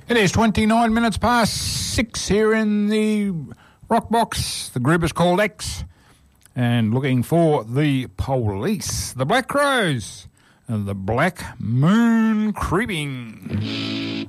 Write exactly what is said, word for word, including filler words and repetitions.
It is twenty-nine minutes past six here in the Rock Box. The group is called X. And looking for the Police, the Black Crows, and the Black Moon Creeping.